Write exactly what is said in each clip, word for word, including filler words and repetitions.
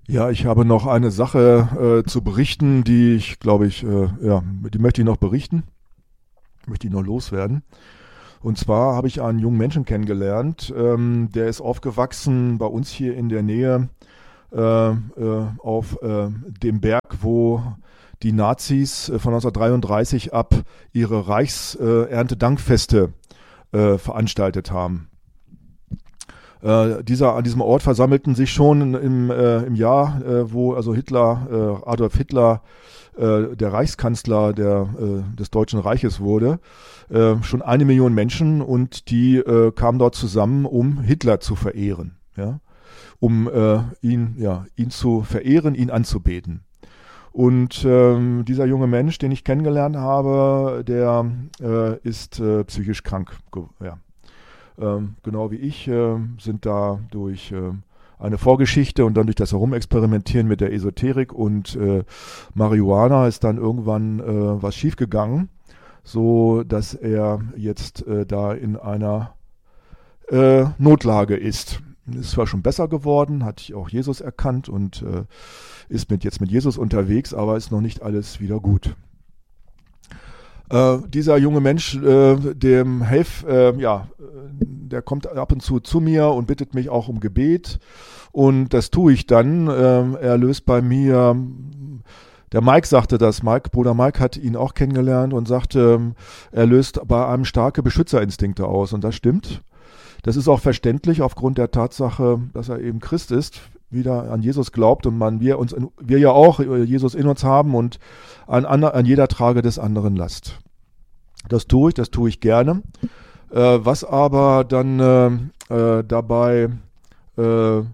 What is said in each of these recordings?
Ja, ich habe noch eine Sache äh, zu berichten, die ich, glaube ich, äh, ja, die möchte ich noch berichten, möchte ich noch loswerden. Und zwar habe ich einen jungen Menschen kennengelernt, ähm, der ist aufgewachsen bei uns hier in der Nähe äh, äh, auf äh, dem Berg, wo die Nazis äh, von neunzehnhundertdreiunddreißig ab ihre Reichserntedankfeste äh, veranstaltet haben. Äh, dieser, an diesem Ort versammelten sich schon im, äh, im Jahr, äh, wo also Hitler, äh, Adolf Hitler, äh, der Reichskanzler der, äh, des Deutschen Reiches wurde, äh, schon eine Million Menschen und die äh, kamen dort zusammen, um Hitler zu verehren, ja, um äh, ihn, ja, ihn zu verehren, ihn anzubeten. Und ähm, dieser junge Mensch, den ich kennengelernt habe, der äh, ist äh, psychisch krank, ja. Ähm, genau wie ich, äh, sind da durch äh, eine Vorgeschichte und dann durch das Herumexperimentieren mit der Esoterik und äh, Marihuana ist dann irgendwann äh, was schiefgegangen, so dass er jetzt äh, da in einer äh, Notlage ist. Ist zwar schon besser geworden, hat auch Jesus erkannt und äh, ist mit, jetzt mit Jesus unterwegs, aber ist noch nicht alles wieder gut. Äh, dieser junge Mensch, äh, dem helf, äh, ja, der kommt ab und zu zu mir und bittet mich auch um Gebet und das tue ich dann. Äh, er löst bei mir, der Mike sagte das, Mike, Bruder Mike hat ihn auch kennengelernt und sagte, er löst bei einem starke Beschützerinstinkte aus und das stimmt. Das ist auch verständlich aufgrund der Tatsache, dass er eben Christ ist, wieder an Jesus glaubt und man wir uns wir ja auch Jesus in uns haben und an, an jeder Trage des anderen Last. Das tue ich, das tue ich gerne. Äh, was aber dann äh, äh, dabei äh, äh,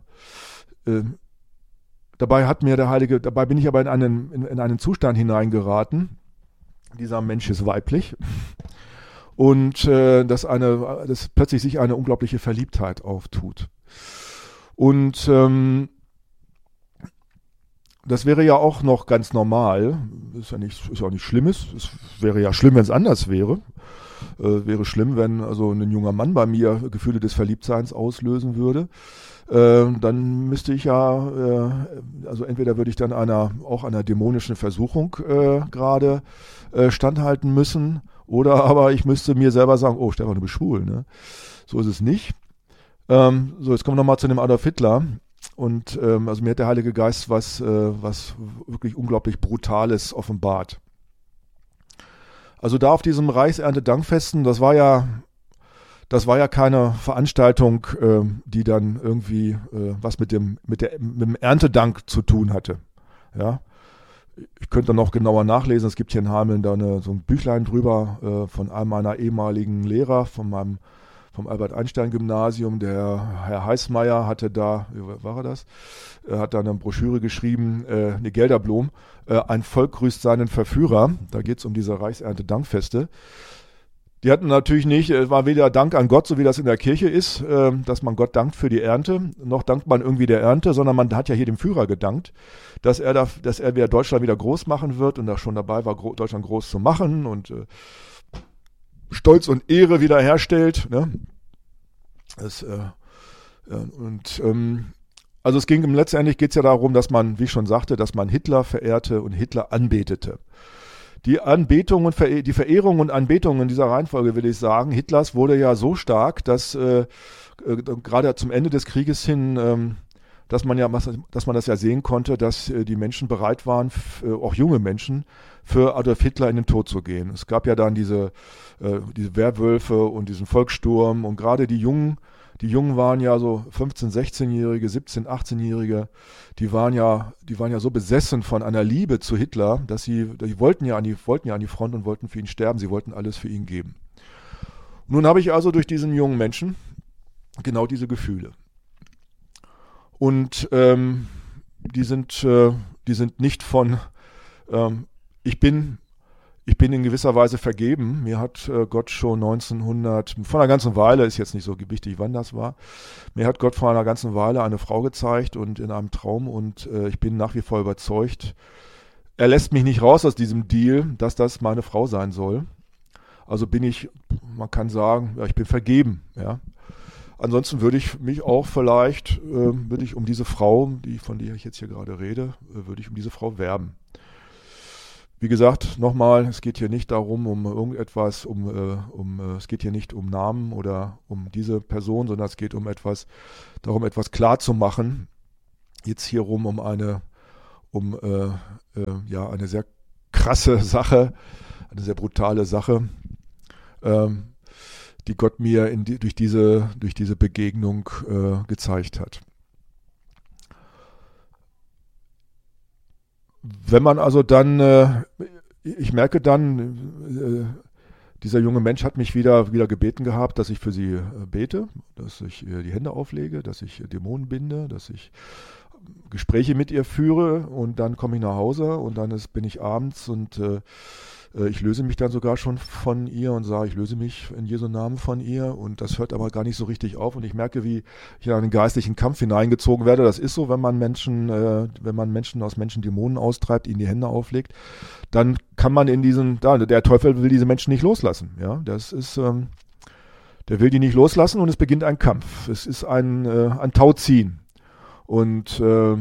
dabei hat mir der Heilige, dabei bin ich aber in einen in, in einen Zustand hineingeraten. Dieser Mensch ist weiblich. Und äh, dass eine, dass plötzlich sich eine unglaubliche Verliebtheit auftut. Und ähm, das wäre ja auch noch ganz normal. Ist ja nicht, ist auch nicht Schlimmes. Es wäre ja schlimm, wenn es anders wäre. Äh, wäre schlimm, wenn also ein junger Mann bei mir Gefühle des Verliebtseins auslösen würde. Äh, dann müsste ich ja, äh, also entweder würde ich dann einer auch einer dämonischen Versuchung äh, gerade äh, standhalten müssen. Oder aber ich müsste mir selber sagen, oh Stefan, du bist schwul. Ne? So ist es nicht. Ähm, so, jetzt kommen wir nochmal zu dem Adolf Hitler. Und ähm, also mir hat der Heilige Geist was, äh, was wirklich unglaublich Brutales offenbart. Also da auf diesem Reichserntedankfesten, das war ja, das war ja keine Veranstaltung, äh, die dann irgendwie äh, was mit dem, mit der, mit dem Erntedank zu tun hatte. Ja. Ich könnte noch genauer nachlesen, es gibt hier in Hameln da eine, so ein Büchlein drüber äh, von einem meiner ehemaligen Lehrer, von meinem, vom Albert-Einstein-Gymnasium, der Herr Heißmeier hatte da, wie war er das? Er hat da eine Broschüre geschrieben, äh, eine Gelderblom, äh, ein Volk grüßt seinen Verführer, da geht es um diese Reichsernte-Dankfeste. Die hatten natürlich nicht, es war weder Dank an Gott, so wie das in der Kirche ist, äh, dass man Gott dankt für die Ernte, noch dankt man irgendwie der Ernte, sondern man hat ja hier dem Führer gedankt, dass er da, dass er wieder Deutschland wieder groß machen wird und da schon dabei war, gro- Deutschland groß zu machen und äh, Stolz und Ehre wiederherstellt. Ne? Das, äh, ja, und ähm, also es ging letztendlich geht es ja darum, dass man, wie ich schon sagte, dass man Hitler verehrte und Hitler anbetete. Die Anbetung und Verehrung, die Verehrung und Anbetung in dieser Reihenfolge, will ich sagen, Hitlers wurde ja so stark, dass äh, äh, gerade zum Ende des Krieges hin, ähm, dass man ja, dass man das ja sehen konnte, dass äh, die Menschen bereit waren, f- äh, auch junge Menschen, für Adolf Hitler in den Tod zu gehen. Es gab ja dann diese, äh, diese Werwölfe und diesen Volkssturm und gerade die Jungen, die Jungen waren ja so fünfzehn-, sechzehnjährige, siebzehn-, achtzehnjährige, die waren ja, die waren ja so besessen von einer Liebe zu Hitler, dass sie, die wollten ja an die, wollten ja an die Front und wollten für ihn sterben, sie wollten alles für ihn geben. Nun habe ich also durch diesen jungen Menschen genau diese Gefühle. Und ähm, die sind, äh, die sind nicht von, ähm, ich bin Ich bin in gewisser Weise vergeben. Mir hat äh, Gott schon neunzehnhundert, vor einer ganzen Weile, ist jetzt nicht so wichtig, wann das war, mir hat Gott vor einer ganzen Weile eine Frau gezeigt und in einem Traum und äh, ich bin nach wie vor überzeugt, er lässt mich nicht raus aus diesem Deal, dass das meine Frau sein soll. Also bin ich, man kann sagen, ja, ich bin vergeben, ja. ansonsten würde ich mich auch vielleicht, äh, würde ich um diese Frau, die, von der ich jetzt hier gerade rede, äh, würde ich um diese Frau werben. Wie gesagt, nochmal, es geht hier nicht darum, um irgendetwas, um, äh, um, äh, es geht hier nicht um Namen oder um diese Person, sondern es geht um etwas, darum etwas klar zu machen. Jetzt hier rum um eine, um äh, äh, ja, eine sehr krasse Sache, eine sehr brutale Sache, ähm, die Gott mir in die, durch diese, durch diese Begegnung äh, gezeigt hat. Wenn man also dann, äh, ich merke dann, äh, dieser junge Mensch hat mich wieder, wieder gebeten gehabt, dass ich für sie äh, bete, dass ich ihr die Hände auflege, dass ich Dämonen binde, dass ich Gespräche mit ihr führe und dann komme ich nach Hause und dann ist, bin ich abends und äh, ich löse mich dann sogar schon von ihr und sage, ich löse mich in Jesu Namen von ihr und das hört aber gar nicht so richtig auf und ich merke, wie ich in einen geistlichen Kampf hineingezogen werde. Das ist so, wenn man Menschen, äh, wenn man Menschen aus Menschen Dämonen austreibt, ihnen die Hände auflegt, dann kann man in diesen, da, der Teufel will diese Menschen nicht loslassen. Ja, das ist, ähm, der will die nicht loslassen und es beginnt ein Kampf. Es ist ein, äh, ein Tauziehen und äh,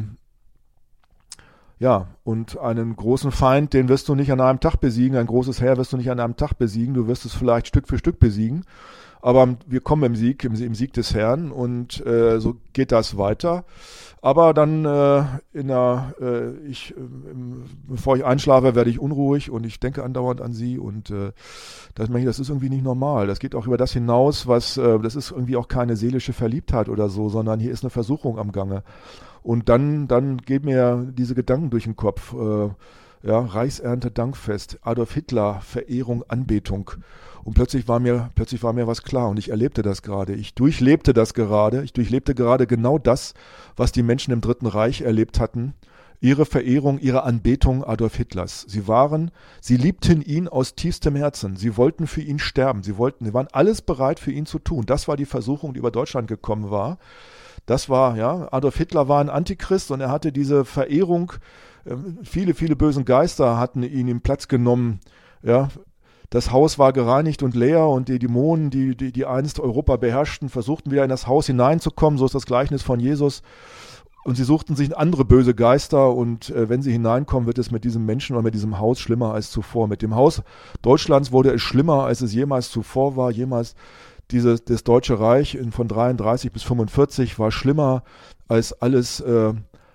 Ja, und einen großen Feind, den wirst du nicht an einem Tag besiegen, ein großes Heer wirst du nicht an einem Tag besiegen, du wirst es vielleicht Stück für Stück besiegen, aber wir kommen im Sieg, im, im Sieg des Herrn und äh, so geht das weiter. Aber dann, äh, in der, äh, ich, äh, bevor ich einschlafe, werde ich unruhig und ich denke andauernd an sie und äh, das, das ist irgendwie nicht normal. Das geht auch über das hinaus, was, äh, das ist irgendwie auch keine seelische Verliebtheit oder so, sondern hier ist eine Versuchung am Gange. Und dann, dann gehen mir diese Gedanken durch den Kopf. Äh, ja, Reichsernte, Dankfest, Adolf Hitler, Verehrung, Anbetung. Und plötzlich war mir, plötzlich war mir was klar und ich erlebte das gerade. Ich durchlebte das gerade. Ich durchlebte gerade genau das, was die Menschen im Dritten Reich erlebt hatten. Ihre Verehrung, ihre Anbetung Adolf Hitlers. Sie waren, sie liebten ihn aus tiefstem Herzen. Sie wollten für ihn sterben. Sie wollten, sie waren alles bereit für ihn zu tun. Das war die Versuchung, die über Deutschland gekommen war. Das war, ja, Adolf Hitler war ein Antichrist und er hatte diese Verehrung, äh, viele, viele bösen Geister hatten ihn ihm Platz genommen, ja. Das Haus war gereinigt und leer und die Dämonen, die, die, die einst Europa beherrschten, versuchten wieder in das Haus hineinzukommen, so ist das Gleichnis von Jesus. Und sie suchten sich andere böse Geister und äh, wenn sie hineinkommen, wird es mit diesem Menschen oder mit diesem Haus schlimmer als zuvor. Mit dem Haus Deutschlands wurde es schlimmer, als es jemals zuvor war, jemals. Dieses, das Deutsche Reich in, von dreiunddreißig bis fünfundvierzig war schlimmer als alles äh,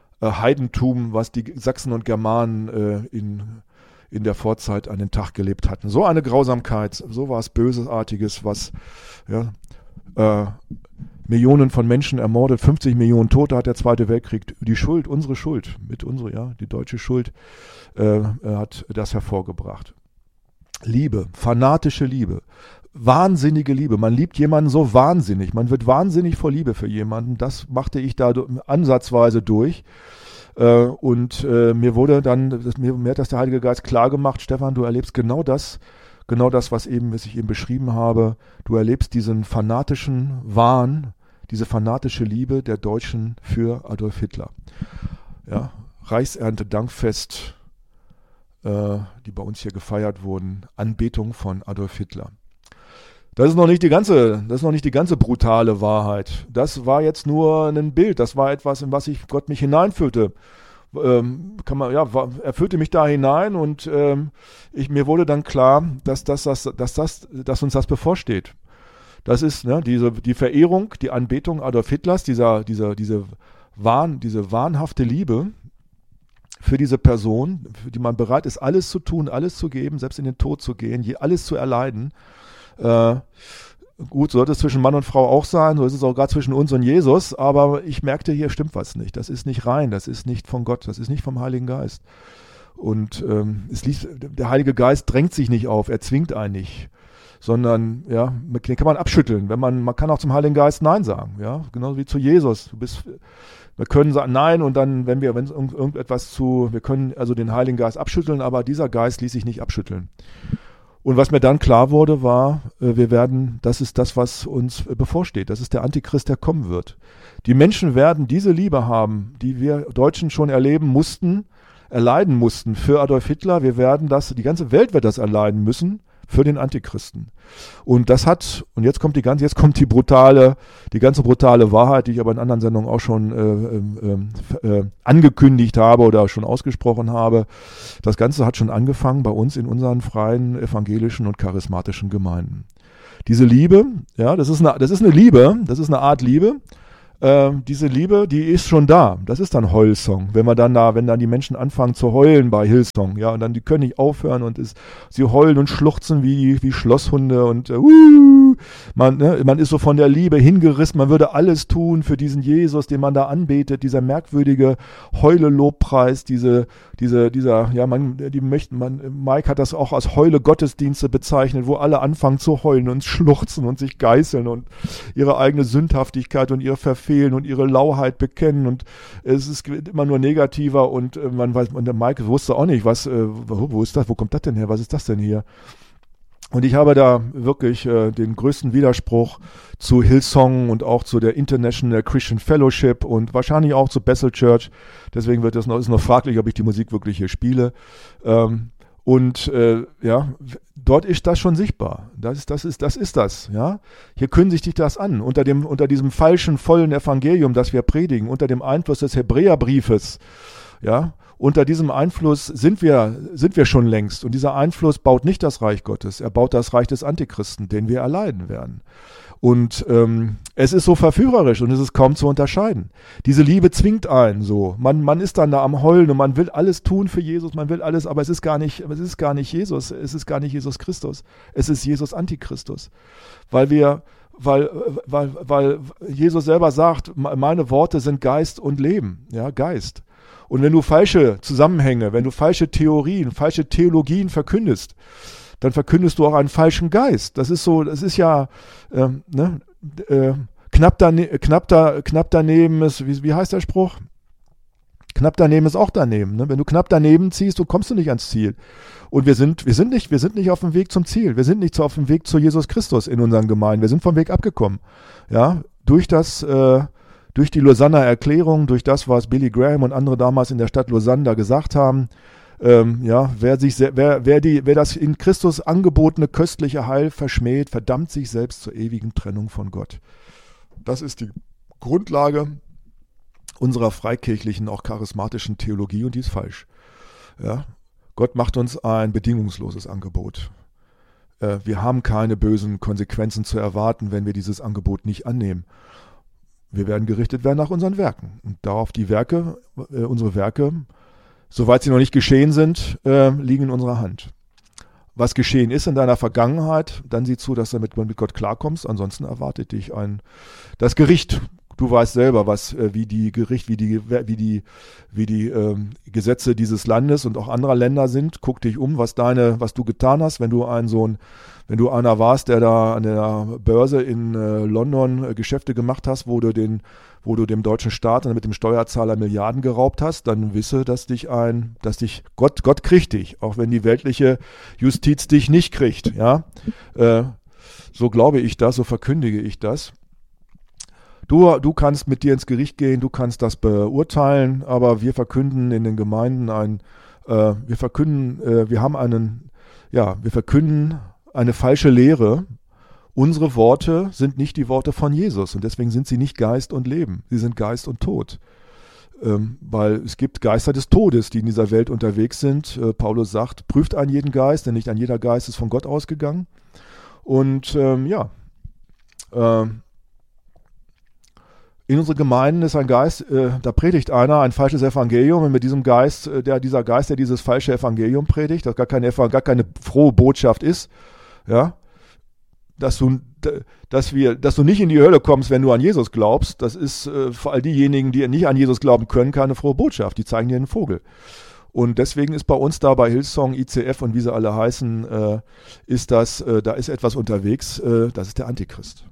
Heidentum, was die Sachsen und Germanen äh, in, in der Vorzeit an den Tag gelebt hatten. So eine Grausamkeit, so was Bösartiges, was ja, äh, Millionen von Menschen ermordet, fünfzig Millionen Tote hat der Zweite Weltkrieg. Die Schuld, unsere Schuld, mit unserer, ja, die deutsche Schuld äh, hat das hervorgebracht. Liebe, fanatische Liebe. Wahnsinnige Liebe. Man liebt jemanden so wahnsinnig. Man wird wahnsinnig vor Liebe für jemanden. Das machte ich da ansatzweise durch. Äh, und äh, mir wurde dann, das, mir, mir hat das der Heilige Geist klar gemacht, Stefan, du erlebst genau das, genau das, was eben, was ich eben beschrieben habe. Du erlebst diesen fanatischen Wahn, diese fanatische Liebe der Deutschen für Adolf Hitler. Ja, Reichsernte, Dankfest, äh, die bei uns hier gefeiert wurden, Anbetung von Adolf Hitler. Das ist noch nicht die ganze, das ist noch nicht die ganze brutale Wahrheit. Das war jetzt nur ein Bild. Das war etwas, in was ich Gott mich hineinführte. Ähm, kann man, ja, war, er führte mich da hinein und ähm, ich, mir wurde dann klar, dass, das, dass, dass, das, dass uns das bevorsteht. Das ist ne, diese, die Verehrung, die Anbetung Adolf Hitlers, dieser, dieser, diese, Wahn, diese wahnhafte Liebe für diese Person, für die man bereit ist, alles zu tun, alles zu geben, selbst in den Tod zu gehen, alles zu erleiden. Äh, gut, sollte es zwischen Mann und Frau auch sein, so ist es auch gerade zwischen uns und Jesus, aber ich merkte, hier stimmt was nicht. Das ist nicht rein, das ist nicht von Gott, das ist nicht vom Heiligen Geist. Und ähm, es liegt, der Heilige Geist drängt sich nicht auf, er zwingt einen nicht, sondern ja, den kann man abschütteln. Wenn man, man kann auch zum Heiligen Geist Nein sagen, ja, genauso wie zu Jesus. Du bist, wir können sagen Nein und dann, wenn wir, wenn es irgendetwas zu, wir können also den Heiligen Geist abschütteln, aber dieser Geist ließ sich nicht abschütteln. Und was mir dann klar wurde, war, wir werden, das ist das, was uns bevorsteht. Das ist der Antichrist, der kommen wird. Die Menschen werden diese Liebe haben, die wir Deutschen schon erleben mussten, erleiden mussten für Adolf Hitler. Wir werden das, die ganze Welt wird das erleiden müssen für den Antichristen. Und das hat, und jetzt kommt die ganze, jetzt kommt die brutale, die ganze brutale Wahrheit, die ich aber in anderen Sendungen auch schon äh, äh, äh, angekündigt habe oder schon ausgesprochen habe. Das Ganze hat schon angefangen bei uns in unseren freien evangelischen und charismatischen Gemeinden. Diese Liebe, ja, das ist eine, das ist eine Liebe, das ist eine Art Liebe. Äh, diese Liebe, die ist schon da. Das ist dann Heulsong. Wenn wir dann da, wenn dann die Menschen anfangen zu heulen bei Hillsong, ja, und dann die können nicht aufhören und ist, sie heulen und schluchzen wie wie Schlosshunde und äh, uh, man, ne, man ist so von der Liebe hingerissen. Man würde alles tun für diesen Jesus, den man da anbetet. Dieser merkwürdige Heule-Lobpreis, diese diese dieser, ja, man, die möchten, man, Mike hat das auch als Heule-Gottesdienste bezeichnet, wo alle anfangen zu heulen und schluchzen und sich geißeln und ihre eigene Sündhaftigkeit und ihre Verfehlung und ihre Lauheit bekennen und es ist immer nur negativer und äh, man weiß, und der Mike wusste auch nicht, was, äh, wo, wo ist das, wo kommt das denn her, was ist das denn hier? Und ich habe da wirklich äh, den größten Widerspruch zu Hillsong und auch zu der International Christian Fellowship und wahrscheinlich auch zu Bethel Church. Deswegen wird es noch, ist noch fraglich, ob ich die Musik wirklich hier spiele. Ähm, Und äh, ja, dort ist das schon sichtbar. Das ist, das ist, das ist das. Ja, hier kündigt sich das an unter dem, unter diesem falschen vollen Evangelium, das wir predigen, unter dem Einfluss des Hebräerbriefes. Ja, unter diesem Einfluss sind wir, sind wir schon längst. Und dieser Einfluss baut nicht das Reich Gottes. Er baut das Reich des Antichristen, den wir erleiden werden. Und ähm, es ist so verführerisch und es ist kaum zu unterscheiden. Diese Liebe zwingt einen so. Man, man ist dann da am Heulen und man will alles tun für Jesus, man will alles, aber es ist gar nicht, es ist gar nicht Jesus, es ist gar nicht Jesus Christus. Es ist Jesus Antichristus. Weil wir, weil, weil, weil Jesus selber sagt, meine Worte sind Geist und Leben. Ja, Geist. Und wenn du falsche Zusammenhänge, wenn du falsche Theorien, falsche Theologien verkündest, dann verkündest du auch einen falschen Geist. Das ist so, das ist ja ähm, ne, äh, knapp, dane- knapp, da, knapp daneben ist, wie, wie heißt der Spruch? Knapp daneben ist auch daneben. Ne? Wenn du knapp daneben ziehst, du kommst du nicht ans Ziel. Und wir sind, wir sind nicht, wir sind nicht auf dem Weg zum Ziel. Wir sind nicht auf dem Weg zu Jesus Christus in unseren Gemeinden. Wir sind vom Weg abgekommen. Ja, durch das, äh, durch die Lausanner Erklärung, durch das, was Billy Graham und andere damals in der Stadt Lausanne da gesagt haben. Ähm, ja, wer sich, wer, wer die, wer das in Christus angebotene köstliche Heil verschmäht, verdammt sich selbst zur ewigen Trennung von Gott. Das ist die Grundlage unserer freikirchlichen, auch charismatischen Theologie und die ist falsch. Ja, Gott macht uns ein bedingungsloses Angebot. Äh, wir haben keine bösen Konsequenzen zu erwarten, wenn wir dieses Angebot nicht annehmen. Wir werden gerichtet werden nach unseren Werken und darauf die Werke, äh, unsere Werke, soweit sie noch nicht geschehen sind, äh, liegen in unserer Hand. Was geschehen ist in deiner Vergangenheit, dann sieh zu, dass du mit, mit Gott klarkommst. Ansonsten erwartet dich ein das Gericht. Du weißt selber, was äh, wie die Gericht, wie die wie die wie die ähm, Gesetze dieses Landes und auch anderer Länder sind. Guck dich um, was deine, was du getan hast, wenn du ein so ein Wenn du einer warst, der da an der Börse in äh, London äh, Geschäfte gemacht hast, wo du den, wo du dem deutschen Staat und mit dem Steuerzahler Milliarden geraubt hast, dann wisse, dass dich ein, dass dich Gott, Gott kriegt dich, auch wenn die weltliche Justiz dich nicht kriegt. Ja, äh, so glaube ich das, so verkündige ich das. Du, du kannst mit dir ins Gericht gehen, du kannst das beurteilen, aber wir verkünden in den Gemeinden ein, äh, wir verkünden, äh, wir haben einen, ja, wir verkünden eine falsche Lehre. Unsere Worte sind nicht die Worte von Jesus und deswegen sind sie nicht Geist und Leben. Sie sind Geist und Tod. Ähm, weil es gibt Geister des Todes, die in dieser Welt unterwegs sind. Äh, Paulus sagt, prüft an jeden Geist, denn nicht an jeder Geist ist von Gott ausgegangen. Und ähm, ja, äh, in unseren Gemeinden ist ein Geist, äh, da predigt einer ein falsches Evangelium und mit diesem Geist, äh, der dieser Geist, der dieses falsche Evangelium predigt, das gar keine, gar keine frohe Botschaft ist, ja, dass du, dass wir, dass du nicht in die Hölle kommst, wenn du an Jesus glaubst, das ist äh, für all diejenigen, die nicht an Jesus glauben können, keine frohe Botschaft. Die zeigen dir einen Vogel. Und deswegen ist bei uns da bei Hillsong, I C F und wie sie alle heißen, äh, ist das, äh, da ist etwas unterwegs, äh, das ist der Antichrist.